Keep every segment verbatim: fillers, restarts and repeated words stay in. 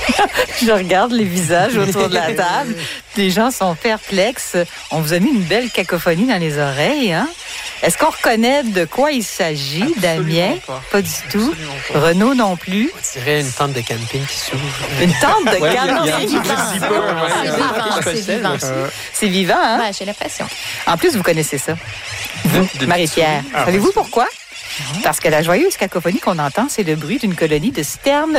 Je regarde les visages autour de la table. Les gens sont perplexes. On vous a mis une belle cacophonie dans les oreilles, hein? Est-ce qu'on reconnaît de quoi il s'agit, Absolument Damien? Pas, pas du tout. Pas. Renaud non plus. On dirait une tente de camping qui s'ouvre. Une tente de Ouais, camping? il y a- il y a- C'est vivant. Ouais, C'est vivant, c'est c'est vivant. Euh, C'est vivant, hein? Ouais, j'ai l'impression. En plus, vous connaissez ça. Vous, de- Marie-Pierre. Ah, Savez-vous oui. pourquoi? Parce que la joyeuse cacophonie qu'on entend, c'est le bruit d'une colonie de sternes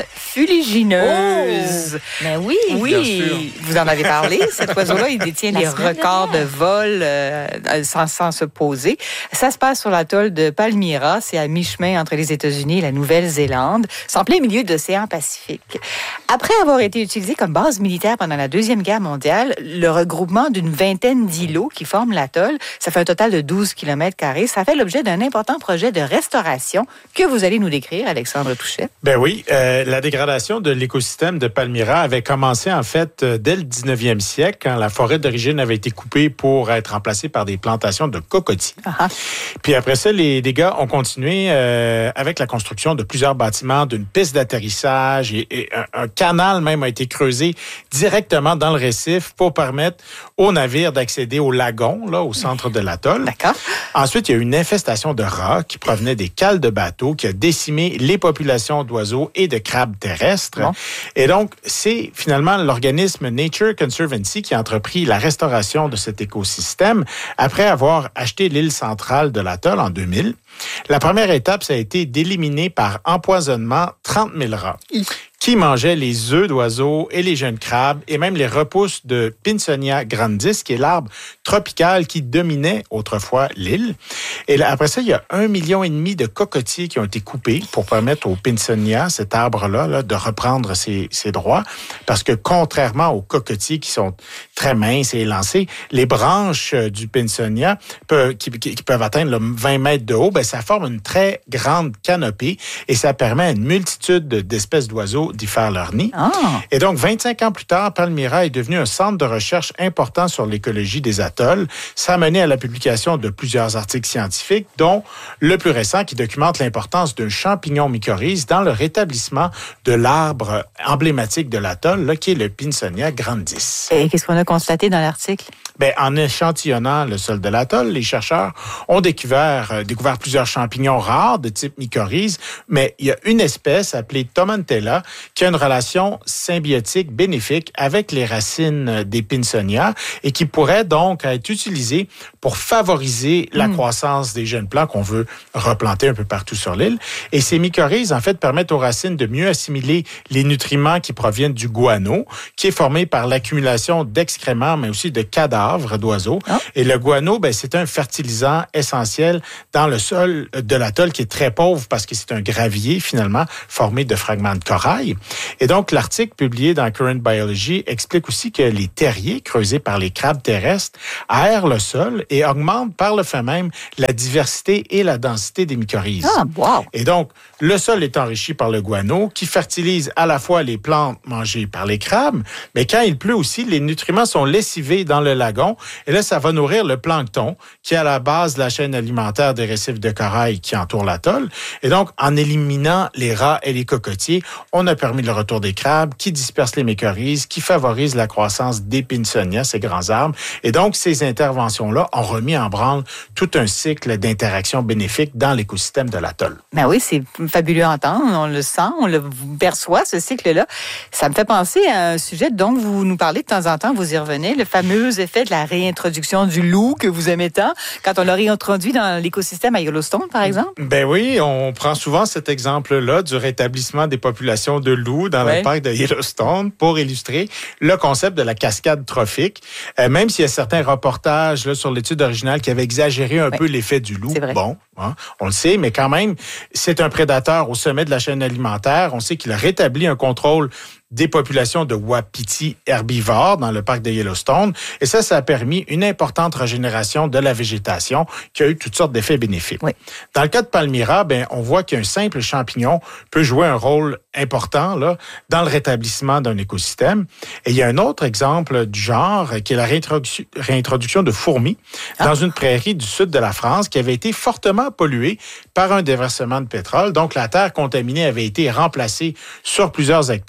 fuligineuses. Mais oui. Oui, vous en avez parlé. Cet oiseau-là, il détient La les semaine records de dernière. vol euh, sans, sans se poser. Ça se passe sur l'atoll de Palmyra. C'est à mi-chemin entre les États-Unis et la Nouvelle-Zélande. C'est en plein milieu de l'océan Pacifique. Après avoir été utilisé comme base militaire pendant la Deuxième Guerre mondiale, le regroupement d'une vingtaine d'îlots qui forment l'atoll, ça fait un total de douze kilomètres carrés. Ça fait l'objet d'un important projet de restauration que vous allez nous décrire, Alexandre Touchet. Ben oui, euh, la dégradation de l'écosystème de Palmyra avait commencé en fait euh, dès le dix-neuvième siècle, quand la forêt d'origine avait été coupée pour être remplacée par des plantations de cocotiers. Ah. Puis après ça, les dégâts ont continué euh, avec la construction de plusieurs bâtiments, d'une piste d'atterrissage et, et un, un canal même a été creusé directement dans le récif pour permettre aux navires d'accéder au lagon, là, au centre de l'atoll. D'accord. Ensuite, il y a eu une infestation de rats qui provenait des cales de bateaux qui a décimé les populations d'oiseaux et de crabes terrestres. Bon. Et donc, c'est finalement l'organisme Nature Conservancy qui a entrepris la restauration de cet écosystème après avoir acheté l'île centrale de l'atoll en deux mille. La première étape, ça a été d'éliminer par empoisonnement trente mille rats qui mangeaient les œufs d'oiseaux et les jeunes crabes et même les repousses de Pinsonia grandis, qui est l'arbre tropical qui dominait autrefois l'île. Et là, après ça, il y a un million et demi de cocotiers qui ont été coupés pour permettre au Pinsonia, cet arbre-là, là, de reprendre ses, ses droits. Parce que contrairement aux cocotiers qui sont très minces et élancés, les branches du Pinsonia peuvent, qui, qui, qui peuvent atteindre là, vingt mètres de haut, ben, ça forme une très grande canopée et ça permet à une multitude d'espèces d'oiseaux d'y faire leur nid. Ah. Et donc, vingt-cinq ans plus tard, Palmyra est devenu un centre de recherche important sur l'écologie des atolls. Ça a mené à la publication de plusieurs articles scientifiques, dont le plus récent qui documente l'importance d'un champignon mycorhize dans le rétablissement de l'arbre emblématique de l'atoll, là, qui est le Pinsonia grandis. Et qu'est-ce qu'on a constaté dans l'article? Ben, en échantillonnant le sol de l'atoll, les chercheurs ont découvert, euh, découvert plusieurs champignons rares de type mycorhize, mais il y a une espèce appelée Tomantella qui a une relation symbiotique bénéfique avec les racines des Pinsonia et qui pourrait donc être utilisée pour favoriser la mmh. croissance des jeunes plants qu'on veut replanter un peu partout sur l'île. Et ces mycorhizes, en fait, permettent aux racines de mieux assimiler les nutriments qui proviennent du guano, qui est formé par l'accumulation d'excréments, mais aussi de cadavres d'oiseaux. Oh. Et le guano, ben, c'est un fertilisant essentiel dans le sol de l'atoll qui est très pauvre parce que c'est un gravier, finalement, formé de fragments de corail. Et donc, l'article publié dans Current Biology explique aussi que les terriers creusés par les crabes terrestres aèrent le sol et augmentent par le fait même la diversité et la densité des mycorhizes. Ah, wow. Et donc, le sol est enrichi par le guano qui fertilise à la fois les plantes mangées par les crabes, mais quand il pleut aussi, les nutriments sont lessivés dans le lagon. Et là, ça va nourrir le plancton qui est à la base de la chaîne alimentaire des récifs de corail qui entourent l'atoll. Et donc, en éliminant les rats et les cocotiers, on a permis le retour des crabes qui dispersent les mycorhizes, qui favorisent la croissance des Pinsonia, ces grands arbres. Et donc, ces interventions-là ont remis en branle tout un cycle d'interactions bénéfiques dans l'écosystème de l'atoll. Ben oui, c'est fabuleux à entendre. On le sent, on le perçoit, ce cycle-là. Ça me fait penser à un sujet dont vous nous parlez de temps en temps, vous y revenez, le fameux effet de la réintroduction du loup que vous aimez tant, quand on l'a réintroduit dans l'écosystème à Yellowstone, par exemple? Ben oui, on prend souvent cet exemple-là du rétablissement des populations de loups dans ouais. le parc de Yellowstone pour illustrer le concept de la cascade trophique. Euh, même s'il y a certains reportages là, sur l'étude originale qui avaient exagéré un ouais. peu l'effet du loup. Bon, hein, on le sait, mais quand même, c'est un prédateur au sommet de la chaîne alimentaire. On sait qu'il a rétabli un contrôle des populations de wapitis herbivores dans le parc de Yellowstone. Et ça, ça a permis une importante régénération de la végétation qui a eu toutes sortes d'effets bénéfiques. Oui. Dans le cas de Palmyra, ben, on voit qu'un simple champignon peut jouer un rôle important là, dans le rétablissement d'un écosystème. Et il y a un autre exemple du genre qui est la réintroduction, réintroduction de fourmis ah. dans une prairie du sud de la France qui avait été fortement polluée par un déversement de pétrole. Donc, la terre contaminée avait été remplacée sur plusieurs hectares, mais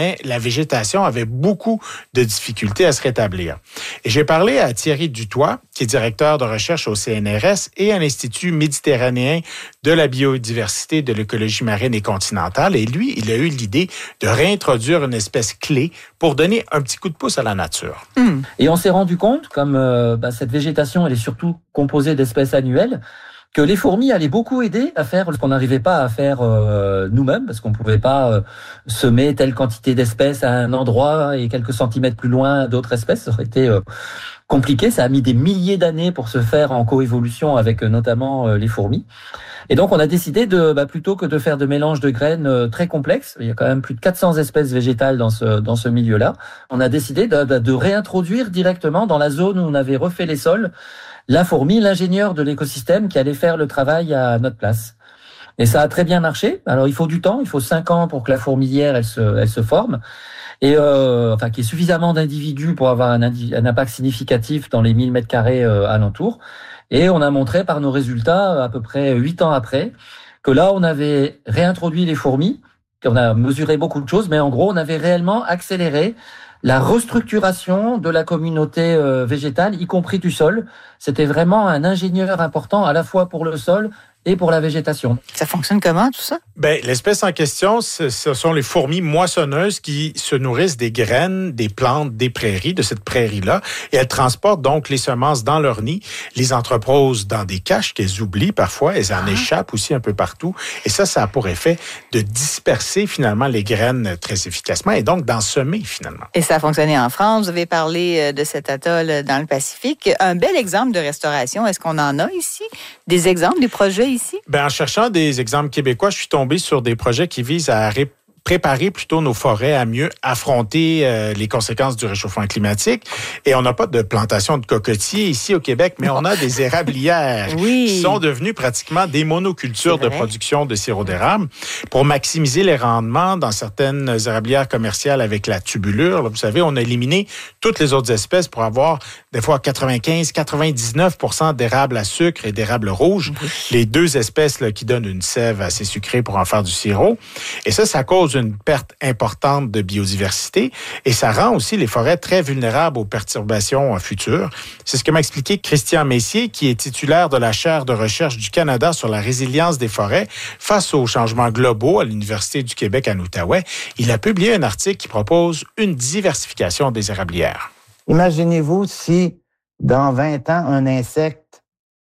mais la végétation avait beaucoup de difficultés à se rétablir. Et j'ai parlé à Thierry Dutoit, qui est directeur de recherche au C N R S et à l'Institut méditerranéen de la biodiversité et de l'écologie marine et continentale. Et lui, il a eu l'idée de réintroduire une espèce clé pour donner un petit coup de pouce à la nature. Mmh. Et on s'est rendu compte, comme euh, bah, cette végétation, elle est surtout composée d'espèces annuelles, que les fourmis allaient beaucoup aider à faire ce qu'on n'arrivait pas à faire euh, nous-mêmes, parce qu'on pouvait pas euh, semer telle quantité d'espèces à un endroit et quelques centimètres plus loin d'autres espèces. Ça aurait été euh, compliqué. Ça a mis des milliers d'années pour se faire en coévolution avec euh, notamment euh, les fourmis. Et donc, on a décidé de, bah, plutôt que de faire de mélanges de graines euh, très complexes, il y a quand même plus de quatre cents espèces végétales dans ce dans ce milieu-là, on a décidé de, de, de réintroduire directement dans la zone où on avait refait les sols la fourmi, l'ingénieur de l'écosystème qui allait faire le travail à notre place. Et ça a très bien marché. Alors, il faut du temps, il faut cinq ans pour que la fourmilière, elle se, elle se forme. Et, euh, enfin, qu'il y ait suffisamment d'individus pour avoir un, un impact significatif dans les mille mètres carrés euh, alentours. Et on a montré par nos résultats, à peu près huit ans après, que là, on avait réintroduit les fourmis, qu'on a mesuré beaucoup de choses, mais en gros, on avait réellement accéléré la restructuration de la communauté euh, végétale, y compris du sol. C'était vraiment un ingénieur important à la fois pour le sol et pour la végétation. Ça fonctionne comment, tout ça? Ben, l'espèce en question, ce, ce sont les fourmis moissonneuses qui se nourrissent des graines, des plantes, des prairies, de cette prairie-là. Et elles transportent donc les semences dans leur nid, les entreposent dans des caches qu'elles oublient parfois. Elles en ah. échappent aussi un peu partout. Et ça, ça a pour effet de disperser finalement les graines très efficacement et donc d'en semer finalement. Et ça a fonctionné en France. Vous avez parlé de cet atoll dans le Pacifique. Un bel exemple de restauration. Est-ce qu'on en a ici? Des exemples, des projets ici? Ben, en cherchant des exemples québécois, je suis tombé sur des projets qui visent à ré- préparer plutôt nos forêts à mieux affronter euh, les conséquences du réchauffement climatique. Et on n'a pas de plantation de cocotiers ici au Québec, mais on a des érablières oui. qui sont devenues pratiquement des monocultures de production de sirop d'érable pour maximiser les rendements dans certaines érablières commerciales avec la tubulure. Là, vous savez, on a éliminé toutes les autres espèces pour avoir des fois quatre-vingt-quinze à quatre-vingt-dix-neuf pour cent d'érables à sucre et d'érables rouges, oui. les deux espèces là, qui donnent une sève assez sucrée pour en faire du sirop. Et ça, ça cause une perte importante de biodiversité et ça rend aussi les forêts très vulnérables aux perturbations futures. C'est ce que m'a expliqué Christian Messier, qui est titulaire de la chaire de recherche du Canada sur la résilience des forêts face aux changements globaux à l'Université du Québec en Outaouais. Il a publié un article qui propose une diversification des érablières. Imaginez-vous si, dans vingt ans, un insecte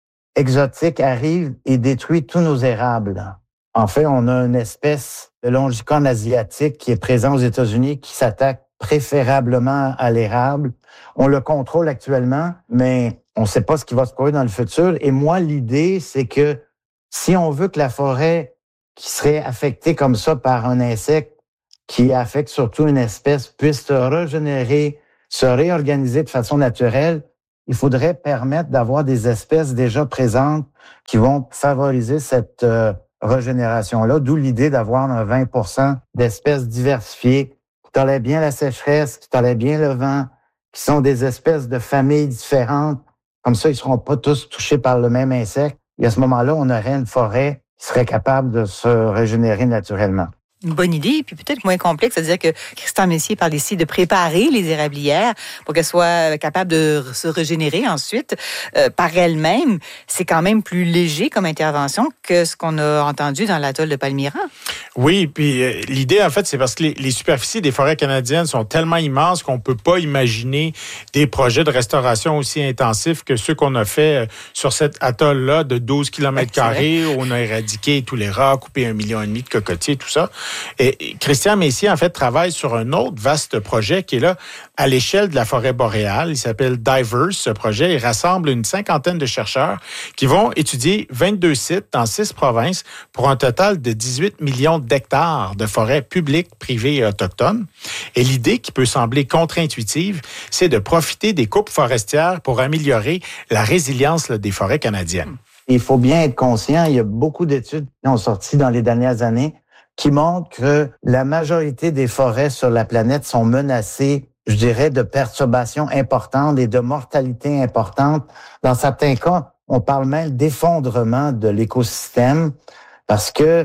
exotique arrive et détruit tous nos érables. En fait, on a une espèce de longicone asiatique qui est présente aux États-Unis qui s'attaque préférablement à l'érable. On le contrôle actuellement, mais on ne sait pas ce qui va se produire dans le futur. Et moi, l'idée, c'est que si on veut que la forêt qui serait affectée comme ça par un insecte qui affecte surtout une espèce puisse se régénérer, se réorganiser de façon naturelle, il faudrait permettre d'avoir des espèces déjà présentes qui vont favoriser cette euh, régénération-là, d'où l'idée d'avoir un vingt pour cent d'espèces diversifiées qui tolèrent bien la sécheresse, qui tolèrent bien le vent, qui sont des espèces de familles différentes. Comme ça, ils ne seront pas tous touchés par le même insecte. Et à ce moment-là, on aurait une forêt qui serait capable de se régénérer naturellement. Une bonne idée, puis peut-être moins complexe, c'est-à-dire que Christian Messier parle ici de préparer les érablières pour qu'elles soient capables de se régénérer ensuite euh, par elles-mêmes. C'est quand même plus léger comme intervention que ce qu'on a entendu dans l'atoll de Palmyra. Oui, puis euh, l'idée, en fait, c'est parce que les, les superficies des forêts canadiennes sont tellement immenses qu'on peut pas imaginer des projets de restauration aussi intensifs que ceux qu'on a fait euh, sur cet atoll-là de douze kilomètres carrés où on a éradiqué tous les rats, coupé un million et demi de cocotiers, tout ça. Et Christian Messier, en fait, travaille sur un autre vaste projet qui est là à l'échelle de la forêt boréale. Il s'appelle Diverse, ce projet. Il rassemble une cinquantaine de chercheurs qui vont étudier vingt-deux sites dans six provinces pour un total de dix-huit millions d'hectares de forêts publiques, privées et autochtones. Et l'idée, qui peut sembler contre-intuitive, c'est de profiter des coupes forestières pour améliorer la résilience là, des forêts canadiennes. Il faut bien être conscient, il y a beaucoup d'études qui ont sorti dans les dernières années qui montrent que la majorité des forêts sur la planète sont menacées, je dirais, de perturbations importantes et de mortalité importante. Dans certains cas, on parle même d'effondrement de l'écosystème parce que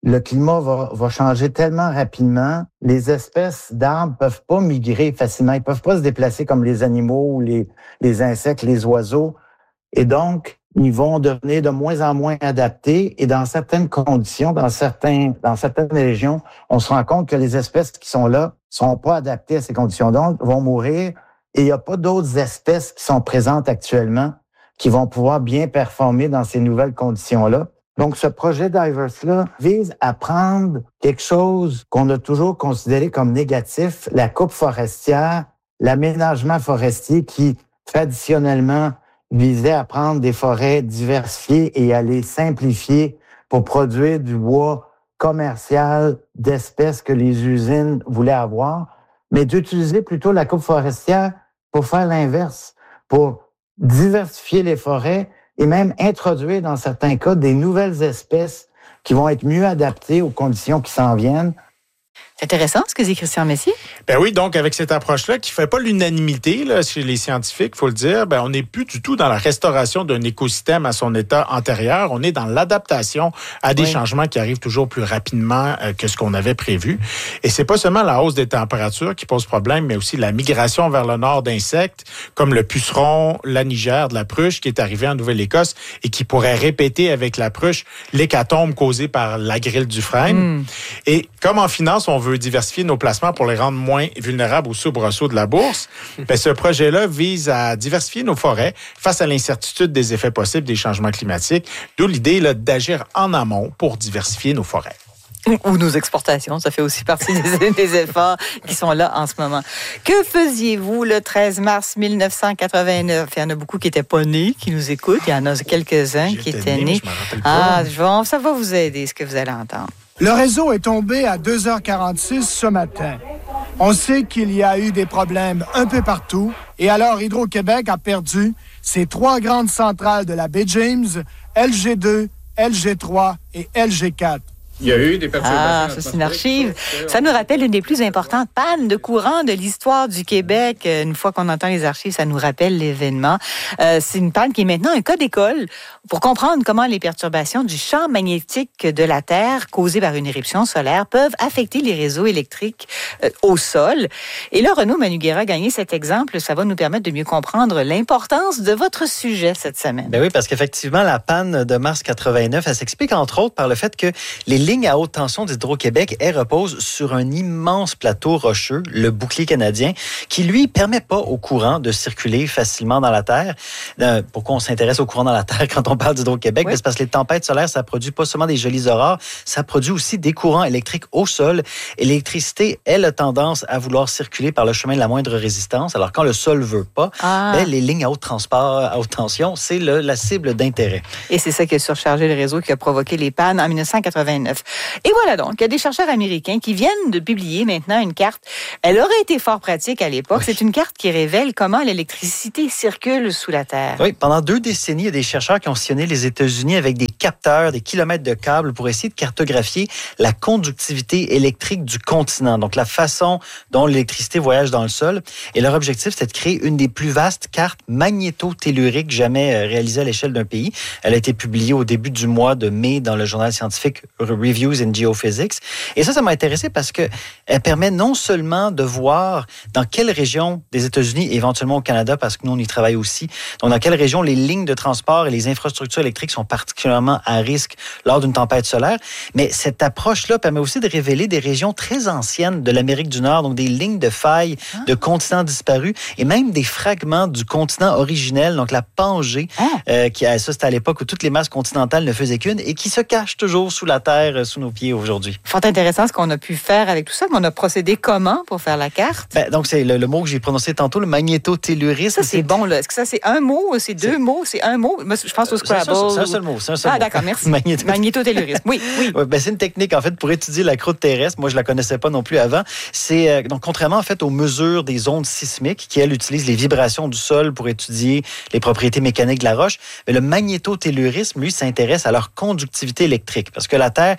le climat va, va changer tellement rapidement. Les espèces d'arbres peuvent pas migrer facilement. Ils peuvent pas se déplacer comme les animaux, les, les insectes, les oiseaux. Et donc, ils vont devenir de moins en moins adaptés. Et dans certaines conditions, dans certains, dans certaines régions, on se rend compte que les espèces qui sont là sont pas adaptées à ces conditions, donc vont mourir. Et il n'y a pas d'autres espèces qui sont présentes actuellement qui vont pouvoir bien performer dans ces nouvelles conditions-là. Donc, ce projet Diverse-là vise à prendre quelque chose qu'on a toujours considéré comme négatif, la coupe forestière, l'aménagement forestier qui, traditionnellement, visait à prendre des forêts diversifiées et à les simplifier pour produire du bois commercial d'espèces que les usines voulaient avoir, mais d'utiliser plutôt la coupe forestière pour faire l'inverse, pour diversifier les forêts et même introduire dans certains cas des nouvelles espèces qui vont être mieux adaptées aux conditions qui s'en viennent. C'est intéressant ce que dit Christian Messier. Ben oui, donc avec cette approche-là qui fait pas l'unanimité là, chez les scientifiques, faut le dire, ben on n'est plus du tout dans la restauration d'un écosystème à son état antérieur. On est dans l'adaptation à des oui. changements qui arrivent toujours plus rapidement euh, que ce qu'on avait prévu. Et c'est pas seulement la hausse des températures qui pose problème, mais aussi la migration vers le nord d'insectes comme le puceron, la nigère, de la pruche qui est arrivée en Nouvelle-Écosse et qui pourrait répéter avec la pruche l'hécatombe causée par la grille du frêne. Mm. Et comme en finance, on veut veut diversifier nos placements pour les rendre moins vulnérables aux soubresauts de la bourse, ben ce projet-là vise à diversifier nos forêts face à l'incertitude des effets possibles des changements climatiques, d'où l'idée là, d'agir en amont pour diversifier nos forêts. Ou nos exportations, ça fait aussi partie des, des efforts qui sont là en ce moment. Que faisiez-vous le treize mars mille neuf cent quatre-vingt-neuf? Il y en a beaucoup qui n'étaient pas nés, qui nous écoutent. Il y en a quelques-uns J'étais qui étaient né, nés. Ah, bon, ça va vous aider, ce que vous allez entendre. Le réseau est tombé à deux heures quarante-six ce matin. On sait qu'il y a eu des problèmes un peu partout et alors Hydro-Québec a perdu ses trois grandes centrales de la baie James, L G deux, L G trois et L G quatre. Il y a eu des perturbations. Ah, ça, c'est une archive. Ça nous rappelle une des plus importantes pannes de courant de l'histoire du Québec. Une fois qu'on entend les archives, ça nous rappelle l'événement. Euh, c'est une panne qui est maintenant un cas d'école pour comprendre comment les perturbations du champ magnétique de la Terre causées par une éruption solaire peuvent affecter les réseaux électriques euh, au sol. Et là, Renaud Manugera a gagné cet exemple. Ça va nous permettre de mieux comprendre l'importance de votre sujet cette semaine. Ben oui, parce qu'effectivement, la panne de mars quatre-vingt-neuf, elle s'explique entre autres par le fait que les lignes à haute tension d'Hydro-Québec, elles reposent sur un immense plateau rocheux, le bouclier canadien, qui, lui, permet pas au courant de circuler facilement dans la Terre. Euh, pourquoi on s'intéresse au courant dans la Terre quand on parle d'Hydro-Québec? Oui. C'est parce que les tempêtes solaires, ça produit pas seulement des jolies aurores, ça produit aussi des courants électriques au sol. Et l'électricité, elle a tendance à vouloir circuler par le chemin de la moindre résistance. Alors, quand le sol veut pas, ah. ben, les lignes à haute transport, à haute tension, c'est le, la cible d'intérêt. Et c'est ça qui a surchargé le réseau, qui a provoqué les pannes en dix-neuf cent quatre-vingt-neuf. Et voilà donc, il y a des chercheurs américains qui viennent de publier maintenant une carte. Elle aurait été fort pratique à l'époque. Oui. C'est une carte qui révèle comment l'électricité circule sous la Terre. Oui, pendant deux décennies, il y a des chercheurs qui ont sillonné les États-Unis avec des capteurs, des kilomètres de câbles pour essayer de cartographier la conductivité électrique du continent, donc la façon dont l'électricité voyage dans le sol. Et leur objectif, c'est de créer une des plus vastes cartes magnéto-telluriques jamais réalisées à l'échelle d'un pays. Elle a été publiée au début du mois de mai dans le journal scientifique Reviews in Geophysics. Et ça, ça m'a intéressé parce que elle permet non seulement de voir dans quelle région des États-Unis, éventuellement au Canada, parce que nous, on y travaille aussi, donc dans quelle région les lignes de transport et les infrastructures électriques sont particulièrement à risque lors d'une tempête solaire, mais cette approche-là permet aussi de révéler des régions très anciennes de l'Amérique du Nord, donc des lignes de failles ah. de continents disparus et même des fragments du continent originel, donc la Pangée, ah. euh, qui a ça, c'était à l'époque où toutes les masses continentales ne faisaient qu'une et qui se cache toujours sous la terre, sous nos pieds aujourd'hui. Fort intéressant ce qu'on a pu faire avec tout ça, mais on a procédé comment pour faire la carte? Ben, donc, c'est le, le mot que j'ai prononcé tantôt, le magnétotellurisme. Ça, c'est, c'est bon, là. Est-ce que ça, c'est un mot? C'est deux c'est... mots? C'est un mot? Je pense au Scrabble. C'est un seul mot. C'est un seul ah, mot. d'accord, merci. Magnéto... Magnétotellurisme. Oui, oui. Ouais, ben, c'est une technique, en fait, pour étudier la croûte terrestre. Moi, je la connaissais pas non plus avant. C'est, euh, donc, contrairement, en fait, aux mesures des ondes sismiques, qui, elles, utilisent les vibrations du sol pour étudier les propriétés mécaniques de la roche, mais le magnétotellurisme, lui, s'intéresse à leur conductivité électrique. Parce que la Terre,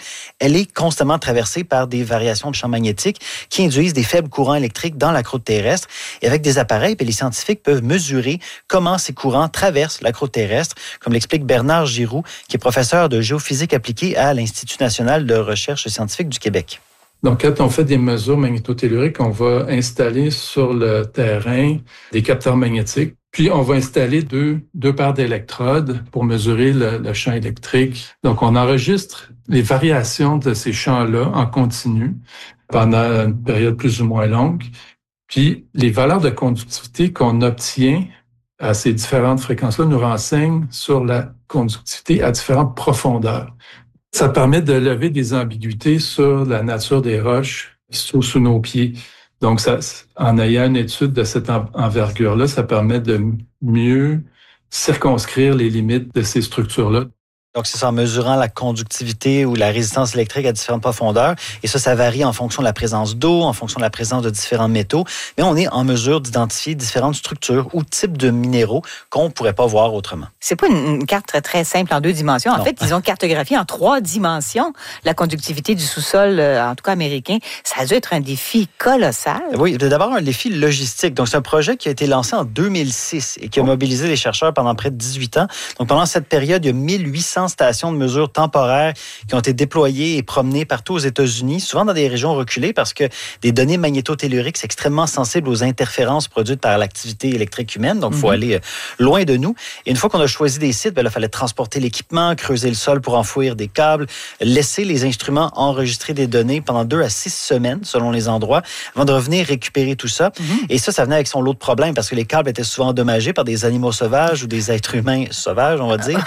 elle est constamment traversée par des variations de champs magnétiques qui induisent des faibles courants électriques dans la croûte terrestre. Et avec des appareils, bien, les scientifiques peuvent mesurer comment ces courants traversent la croûte terrestre, comme l'explique Bernard Giroux, qui est professeur de géophysique appliquée à l'Institut national de recherche scientifique du Québec. Donc, quand on fait des mesures magnétotelluriques, on va installer sur le terrain des capteurs magnétiques. Puis, on va installer deux, deux paires d'électrodes pour mesurer le, le champ électrique. Donc, on enregistre les variations de ces champs-là en continu pendant une période plus ou moins longue. Puis, les valeurs de conductivité qu'on obtient à ces différentes fréquences-là nous renseignent sur la conductivité à différentes profondeurs. Ça permet de lever des ambiguïtés sur la nature des roches qui sont sous nos pieds. Donc, ça, en ayant une étude de cette envergure-là, ça permet de mieux circonscrire les limites de ces structures-là. Donc, c'est ça, en mesurant la conductivité ou la résistance électrique à différentes profondeurs. Et ça, ça varie en fonction de la présence d'eau, en fonction de la présence de différents métaux. Mais on est en mesure d'identifier différentes structures ou types de minéraux qu'on ne pourrait pas voir autrement. C'est pas une carte très, très simple en deux dimensions. En non. fait, ils ont cartographié en trois dimensions la conductivité du sous-sol, en tout cas américain. Ça a dû être un défi colossal. Oui, d'abord un défi logistique. Donc, c'est un projet qui a été lancé en deux mille six et qui a mobilisé les chercheurs pendant près de dix-huit ans. Donc, pendant cette période, il y a mille huit cents stations de mesure temporaires qui ont été déployées et promenées partout aux États-Unis, souvent dans des régions reculées parce que des données magnétotelluriques, c'est extrêmement sensible aux interférences produites par l'activité électrique humaine. Donc, il faut mm-hmm. aller loin de nous. Et une fois qu'on a choisi des sites, bien, là, il fallait transporter l'équipement, creuser le sol pour enfouir des câbles, laisser les instruments enregistrer des données pendant deux à six semaines, selon les endroits, avant de revenir récupérer tout ça. Mm-hmm. Et ça, ça venait avec son lot de problèmes parce que les câbles étaient souvent endommagés par des animaux sauvages ou des êtres humains sauvages, on va dire.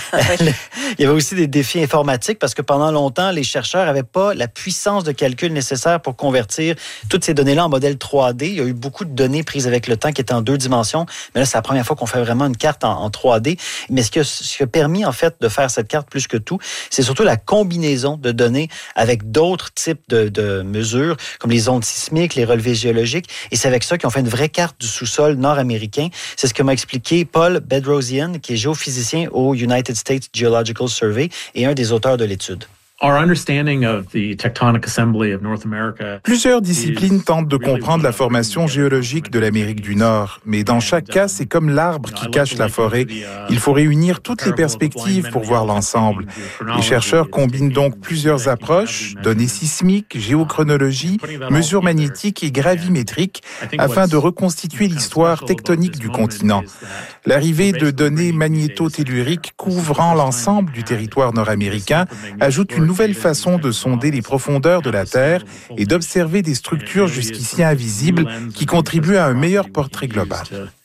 Il y avait aussi des défis informatiques parce que pendant longtemps, les chercheurs n'avaient pas la puissance de calcul nécessaire pour convertir toutes ces données-là en modèle trois D. Il y a eu beaucoup de données prises avec le temps qui étaient en deux dimensions, mais là, c'est la première fois qu'on fait vraiment une carte en, en trois D. Mais ce qui, a, ce qui a permis, en fait, de faire cette carte plus que tout, c'est surtout la combinaison de données avec d'autres types de, de mesures, comme les ondes sismiques, les relevés géologiques. Et c'est avec ça qu'ils ont fait une vraie carte du sous-sol nord-américain. C'est ce que m'a expliqué Paul Bedrosian, qui est géophysicien au United States Geological Survey et un des auteurs de l'étude. Plusieurs disciplines tentent de comprendre la formation géologique de l'Amérique du Nord, mais dans chaque cas, c'est comme l'arbre qui cache la forêt. Il faut réunir toutes les perspectives pour voir l'ensemble. Les chercheurs combinent donc plusieurs approches, données sismiques, géochronologie, mesures magnétiques et gravimétriques, afin de reconstituer l'histoire tectonique du continent. L'arrivée de données magnétotelluriques couvrant l'ensemble du territoire nord-américain ajoute une nouvelle façon de sonder les profondeurs de la Terre et d'observer des structures jusqu'ici invisibles qui contribuent à un meilleur portrait global.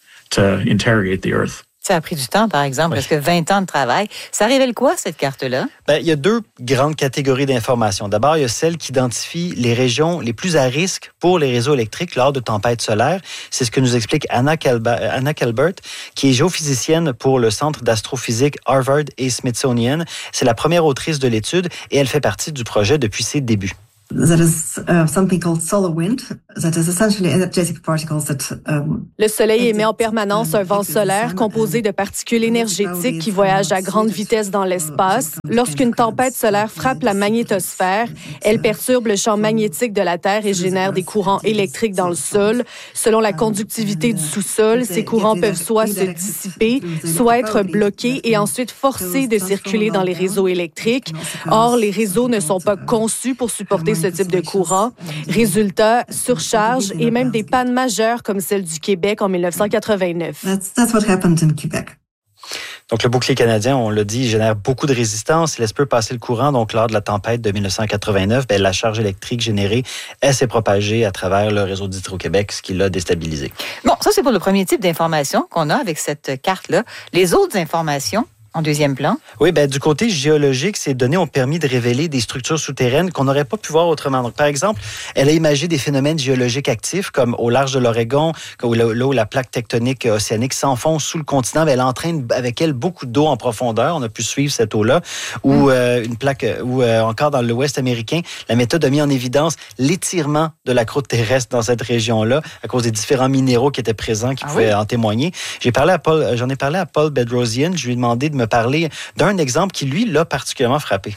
Ça a pris du temps, par exemple, oui. presque vingt ans de travail. Ça révèle quoi, cette carte-là? Bien, il y a deux grandes catégories d'informations. D'abord, il y a celle qui identifie les régions les plus à risque pour les réseaux électriques lors de tempêtes solaires. C'est ce que nous explique Anna, Calba- Anna Calbert, qui est géophysicienne pour le Centre d'astrophysique Harvard et Smithsonian. C'est la première autrice de l'étude et elle fait partie du projet depuis ses débuts. That is uh, something called solar wind. That is essentially energetic particles that. Um, Le soleil émet en permanence un vent solaire composé de particules énergétiques qui voyagent à grande vitesse dans l'espace. Lorsqu'une tempête solaire frappe la magnétosphère, elle perturbe le champ magnétique de la Terre et génère des courants électriques dans le sol. Selon la conductivité du sous-sol, ces courants peuvent soit se dissiper, soit être bloqués et ensuite forcés de circuler dans les réseaux électriques. Or, les réseaux ne sont pas conçus pour supporter ce type de courant. Résultat, surcharge et même des pannes majeures comme celle du Québec en dix-neuf cent quatre-vingt-neuf. That's, that's what happened in Quebec. Donc, le bouclier canadien, on l'a dit, génère beaucoup de résistance. Il laisse peu passer le courant. Donc, lors de la tempête de dix-neuf cent quatre-vingt-neuf, bien, la charge électrique générée, elle s'est propagée à travers le réseau d'Hydro-Québec, ce qui l'a déstabilisé. Bon, ça, c'est pour le premier type d'information qu'on a avec cette carte-là. Les autres informations, en deuxième plan? Oui, ben, du côté géologique, ces données ont permis de révéler des structures souterraines qu'on n'aurait pas pu voir autrement. Donc, par exemple, elle a imagé des phénomènes géologiques actifs, comme au large de l'Oregon, là où la plaque tectonique océanique s'enfonce sous le continent. Ben, elle entraîne avec elle beaucoup d'eau en profondeur. On a pu suivre cette eau-là. Ou mm. euh, une plaque, ou euh, encore dans l'Ouest américain, la méthode a mis en évidence l'étirement de la croûte terrestre dans cette région-là, à cause des différents minéraux qui étaient présents, qui ah pouvaient oui? en témoigner. J'ai parlé à Paul, j'en ai parlé à Paul Bedrosian. Je lui ai demandé de me parler d'un exemple qui, lui, l'a particulièrement frappé.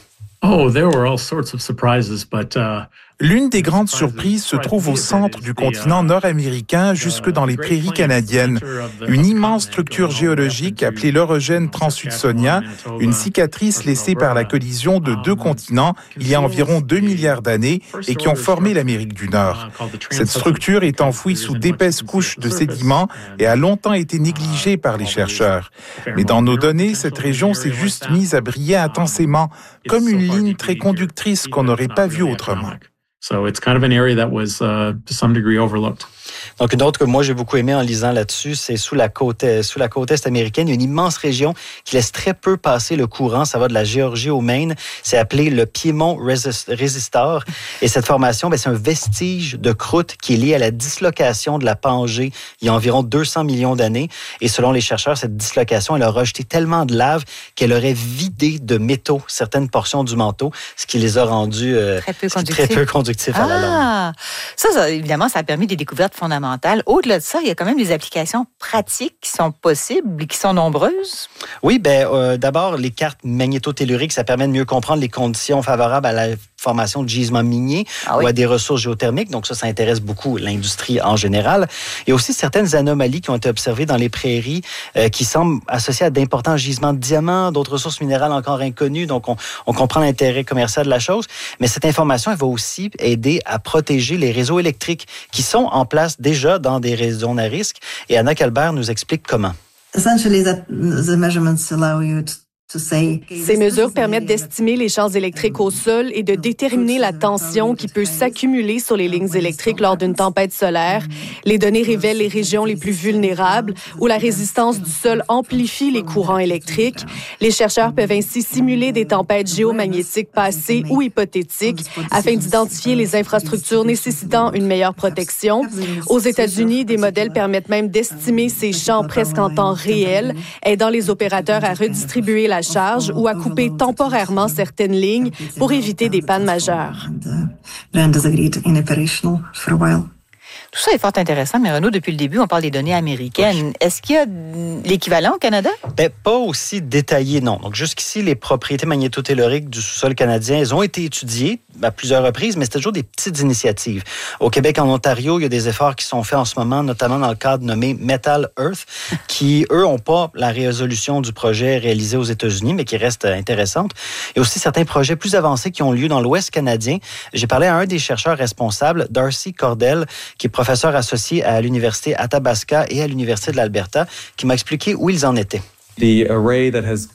Oh, there were all sorts of surprises, but uh, L'une des grandes surprises se trouve au centre du continent nord-américain, jusque dans les prairies canadiennes. Une immense structure géologique appelée l'orogène transhudsonia, une cicatrice laissée par la collision de deux continents il y a environ deux milliards d'années et qui ont formé l'Amérique du Nord. Cette structure est enfouie sous d'épaisses couches de sédiments et a longtemps été négligée par les chercheurs. Mais dans nos données, cette région s'est juste mise à briller intensément, comme une ligne très conductrice qu'on n'aurait pas vue autrement. So it's kind of an area that was uh, to some degree overlooked. Donc, une autre que moi, j'ai beaucoup aimé en lisant là-dessus, c'est sous la côte, sous la côte est américaine, il y a une immense région qui laisse très peu passer le courant. Ça va de la Géorgie au Maine. C'est appelé le Piémont Resistor. Et cette formation, bien, c'est un vestige de croûte qui est lié à la dislocation de la Pangée il y a environ deux cents millions d'années. Et selon les chercheurs, cette dislocation, elle a rejeté tellement de lave qu'elle aurait vidé de métaux certaines portions du manteau, ce qui les a rendus euh, très peu conductifs, très peu conductifs ah, à la longue. Ça, ça, évidemment, ça a permis des découvertes fondamentales. Au-delà de ça, il y a quand même des applications pratiques qui sont possibles et qui sont nombreuses. Oui, ben euh, d'abord, les cartes magnétotelluriques, ça permet de mieux comprendre les conditions favorables à la formation de gisements miniers ah oui. ou à des ressources géothermiques. Donc ça, ça intéresse beaucoup l'industrie en général. Il y a aussi certaines anomalies qui ont été observées dans les prairies euh, qui semblent associées à d'importants gisements de diamants, d'autres ressources minérales encore inconnues. Donc on, on comprend l'intérêt commercial de la chose. Mais cette information, elle va aussi aider à protéger les réseaux électriques qui sont en place déjà dans des zones à risque. Et Anna Calbert nous explique comment. Essentially, that the measurements allow you to Ces mesures permettent d'estimer les champs électriques au sol et de déterminer la tension qui peut s'accumuler sur les lignes électriques lors d'une tempête solaire. Les données révèlent les régions les plus vulnérables où la résistance du sol amplifie les courants électriques. Les chercheurs peuvent ainsi simuler des tempêtes géomagnétiques passées ou hypothétiques afin d'identifier les infrastructures nécessitant une meilleure protection. Aux États-Unis, des modèles permettent même d'estimer ces champs presque en temps réel, aidant les opérateurs à redistribuer la charge ou à couper temporairement certaines lignes pour éviter des pannes majeures. Tout ça est fort intéressant, mais Renaud, depuis le début, on parle des données américaines. Est-ce qu'il y a l'équivalent au Canada? Ben, pas aussi détaillé, non. Donc, jusqu'ici, les propriétés magnétotelluriques du sous-sol canadien, elles ont été étudiées à plusieurs reprises, mais c'était toujours des petites initiatives. Au Québec, en Ontario, il y a des efforts qui sont faits en ce moment, notamment dans le cadre nommé Metal Earth, qui, eux, n'ont pas la résolution du projet réalisé aux États-Unis, mais qui reste intéressante. Il y a aussi certains projets plus avancés qui ont lieu dans l'Ouest canadien. J'ai parlé à un des chercheurs responsables, Darcy Cordell, qui est professeur associé à l'Université Athabasca et à l'Université de l'Alberta, qui m'a expliqué où ils en étaient. The array that has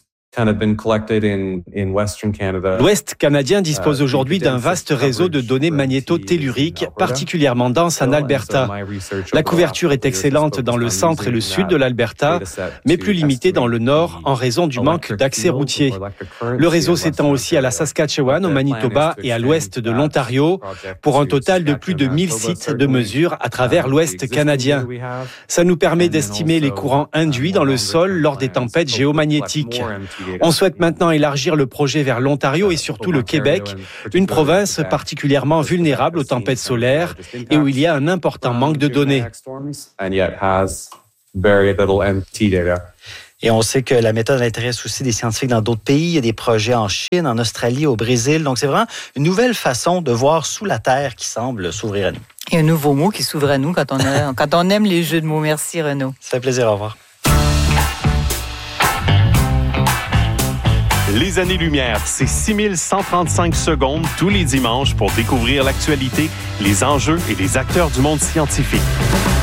L'Ouest canadien dispose aujourd'hui d'un vaste réseau de données magnétotelluriques, particulièrement dense en Alberta. La couverture est excellente dans le centre et le sud de l'Alberta, mais plus limitée dans le nord en raison du manque d'accès routier. Le réseau s'étend aussi à la Saskatchewan, au Manitoba et à l'ouest de l'Ontario, pour un total de plus de mille sites de mesure à travers l'Ouest canadien. Ça nous permet d'estimer les courants induits dans le sol lors des tempêtes géomagnétiques. On souhaite maintenant élargir le projet vers l'Ontario et surtout le Québec, une province particulièrement vulnérable aux tempêtes solaires et où il y a un important manque de données. Et on sait que la méthode intéresse aussi des scientifiques dans d'autres pays. Il y a des projets en Chine, en Australie, au Brésil. Donc, c'est vraiment une nouvelle façon de voir sous la Terre qui semble s'ouvrir à nous. Et un nouveau mot qui s'ouvre à nous quand on, a, quand on aime les jeux de mots. Merci, Renaud. Ça fait plaisir. Au revoir. Les années-lumière, c'est six mille cent trente-cinq secondes tous les dimanches pour découvrir l'actualité, les enjeux et les acteurs du monde scientifique.